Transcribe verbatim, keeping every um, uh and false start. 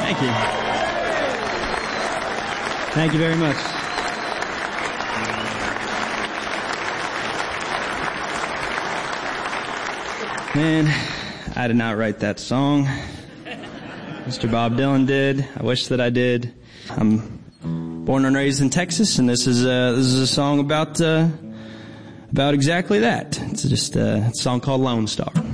Thank you. Thank you very much. Man, I did not write that song. Mister Bob Dylan did. I wish that I did. I'm born and raised in Texas, and this is a, this is a song about uh, about exactly that. It's just a song called Lone Star.